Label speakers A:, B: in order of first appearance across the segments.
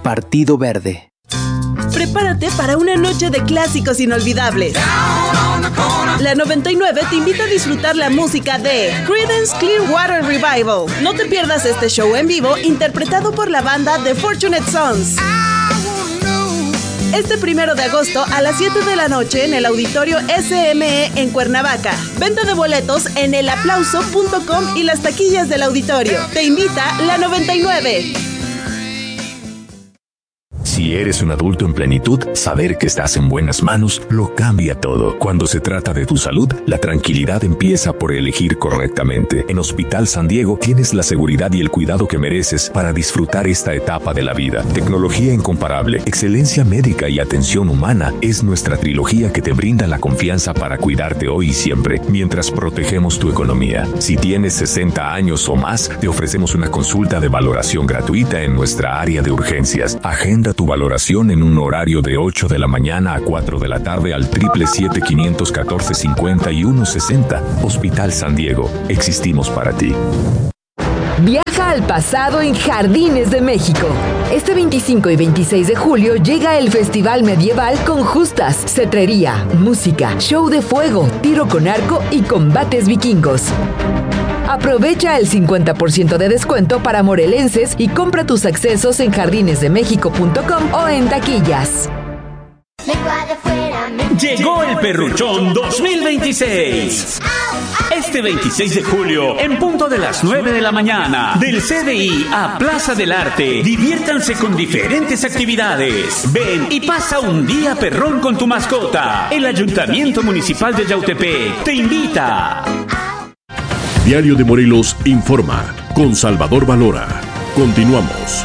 A: Partido Verde.
B: Prepárate para una noche de clásicos inolvidables. La 99 te invita a disfrutar la música de Creedence Clearwater Revival. No te pierdas este show en vivo interpretado por la banda The Fortunate Sons. Este 1 de agosto a las 7 de la noche en el Auditorio SME en Cuernavaca. Venta de boletos en elaplauso.com y las taquillas del auditorio. Te invita la 99.
C: Si eres un adulto en plenitud, saber que estás en buenas manos lo cambia todo. Cuando se trata de tu salud, la tranquilidad empieza por elegir correctamente. En Hospital San Diego tienes la seguridad y el cuidado que mereces para disfrutar esta etapa de la vida. Tecnología incomparable, excelencia médica y atención humana es nuestra trilogía que te brinda la confianza para cuidarte hoy y siempre, mientras protegemos tu economía. Si tienes 60 años o más, te ofrecemos una consulta de valoración gratuita en nuestra área de urgencias. Agenda tu valoración en un horario de 8 de la mañana a 4 de la tarde al 777-514-5160. Hospital San Diego, existimos para ti.
D: Viaja al pasado en Jardines de México. Este 25 y 26 de julio llega el Festival Medieval con justas, cetrería, música, show de fuego, tiro con arco y combates vikingos. Aprovecha el 50% de descuento para morelenses y compra tus accesos en jardinesdemexico.com o en taquillas.
E: Llegó el Perruchón 2026. Este 26 de julio, en punto de las 9 de la mañana, del CDI a Plaza del Arte, diviértanse con diferentes actividades. Ven y pasa un día perrón con tu mascota. El Ayuntamiento Municipal de Yautepec te invita.
F: Diario de Morelos informa con Salvador Valora. Continuamos.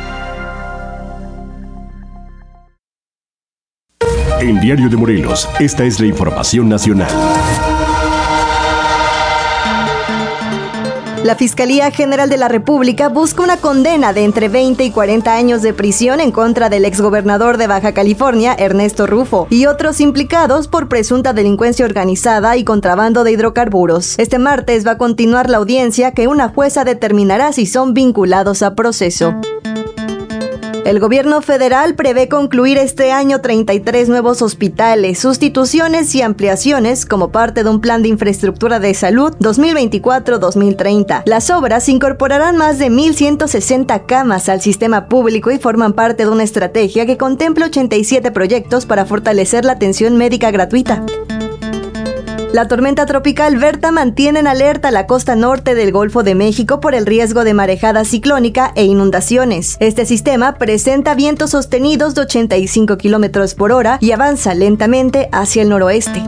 F: En Diario de Morelos, esta es la información nacional.
G: La Fiscalía General de la República busca una condena de entre 20 y 40 años de prisión en contra del exgobernador de Baja California, Ernesto Rufo, y otros implicados por presunta delincuencia organizada y contrabando de hidrocarburos. Este martes va a continuar la audiencia que una jueza determinará si son vinculados a proceso. El gobierno federal prevé concluir este año 33 nuevos hospitales, sustituciones y ampliaciones como parte de un plan de infraestructura de salud 2024-2030. Las obras incorporarán más de 1,160 camas al sistema público y forman parte de una estrategia que contempla 87 proyectos para fortalecer la atención médica gratuita. La tormenta tropical Berta mantiene en alerta la costa norte del Golfo de México por el riesgo de marejada ciclónica e inundaciones. Este sistema presenta vientos sostenidos de 85 kilómetros por hora y avanza lentamente hacia el noroeste.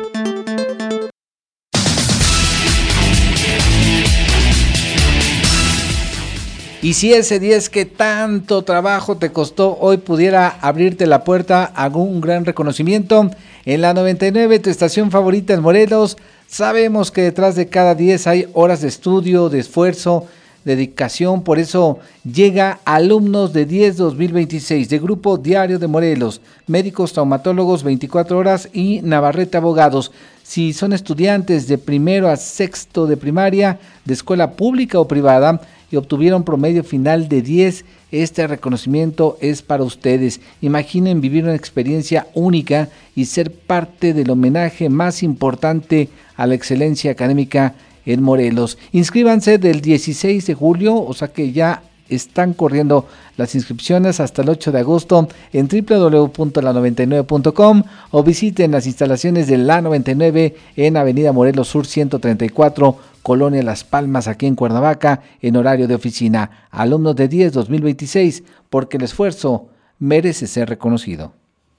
H: Y si ese 10 que tanto trabajo te costó hoy pudiera abrirte la puerta a un gran reconocimiento, en la 99, tu estación favorita en Morelos, sabemos que detrás de cada 10 hay horas de estudio, de esfuerzo, dedicación. Por eso llega Alumnos de 10 2026 de Grupo Diario de Morelos, médicos traumatólogos 24 horas y Navarrete Abogados. Si son estudiantes de primero a sexto de primaria, de escuela pública o privada, y obtuvieron promedio final de 10, este reconocimiento es para ustedes. Imaginen vivir una experiencia única y ser parte del homenaje más importante a la excelencia académica en Morelos. Inscríbanse del 16 de julio, o sea que ya están corriendo las inscripciones hasta el 8 de agosto en www.la99.com o visiten las instalaciones de La 99 en Avenida Morelos Sur 134, Colonia Las Palmas, aquí en Cuernavaca, en horario de oficina. Alumnos de 10 2026, porque el esfuerzo merece ser reconocido.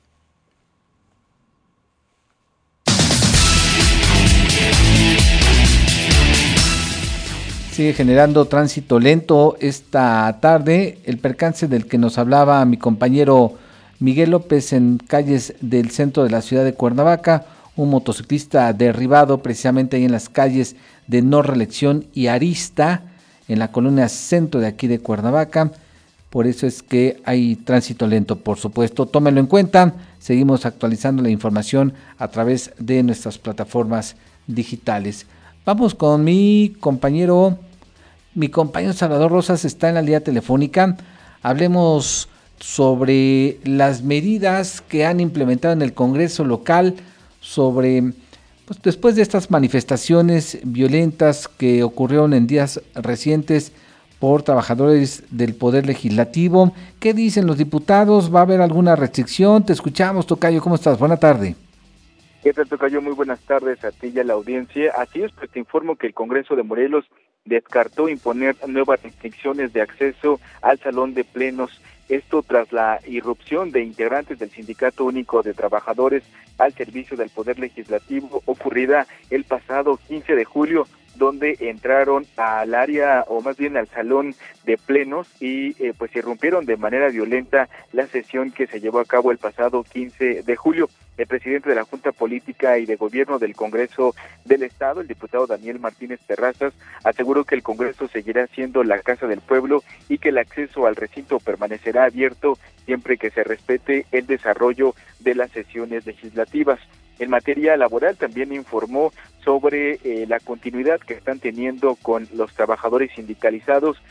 H: Sigue generando tránsito lento esta tarde el percance del que nos hablaba mi compañero Miguel López en calles del centro de la ciudad de Cuernavaca. Un motociclista derribado precisamente ahí en las calles de No Reelección y Arista, en la colonia centro de aquí de Cuernavaca. Por eso es que hay tránsito lento, por supuesto. Tómenlo en cuenta. Seguimos actualizando la información a través de nuestras plataformas digitales. Vamos con mi compañero Salvador Rosas, está en la línea telefónica. Hablemos sobre las medidas que han implementado en el Congreso local, sobre, pues, después de estas manifestaciones violentas que ocurrieron en días recientes por trabajadores del Poder Legislativo. ¿Qué dicen los diputados? ¿Va a haber alguna restricción? Te escuchamos, tocayo, ¿cómo estás? Buena tarde.
A: ¿Qué tal, tocayo? Muy buenas tardes a ti y a la audiencia. Así es, pues te informo que el Congreso de Morelos descartó imponer nuevas restricciones de acceso al salón de plenos. Esto tras la irrupción de integrantes del Sindicato Único de Trabajadores al servicio del Poder Legislativo ocurrida el pasado 15 de julio, donde entraron al área, o más bien al salón de plenos, y pues irrumpieron de manera violenta la sesión que se llevó a cabo el pasado 15 de julio. El presidente de la Junta Política y de Gobierno del Congreso del Estado, el diputado Daniel Martínez Terrazas, aseguró que el Congreso seguirá siendo la casa del pueblo y que el acceso al recinto permanecerá abierto siempre que se respete el desarrollo de las sesiones legislativas. En materia laboral también informó sobre la continuidad que están teniendo con los trabajadores sindicalizados